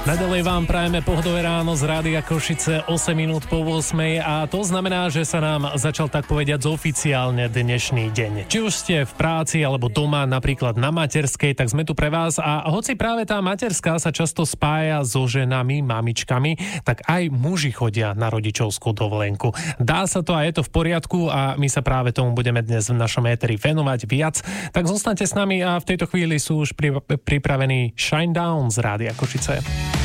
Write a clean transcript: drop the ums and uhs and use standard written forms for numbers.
Naďalej vám prajeme pohodové ráno z Rádia Košice 8 minút po 8 a to znamená, že sa nám začal tak povediať oficiálne dnešný deň. Či už ste v práci alebo doma, napríklad na materskej, tak sme tu pre vás a hoci práve tá materská sa často spája so ženami, mamičkami, tak aj muži chodia na rodičovskú dovolenku. Dá sa to a je to v poriadku a my sa práve tomu budeme dnes v našom éteri venovať viac. Tak zostaňte s nami a v tejto chvíli sú už pripravení Shinedown z Rádia Košice.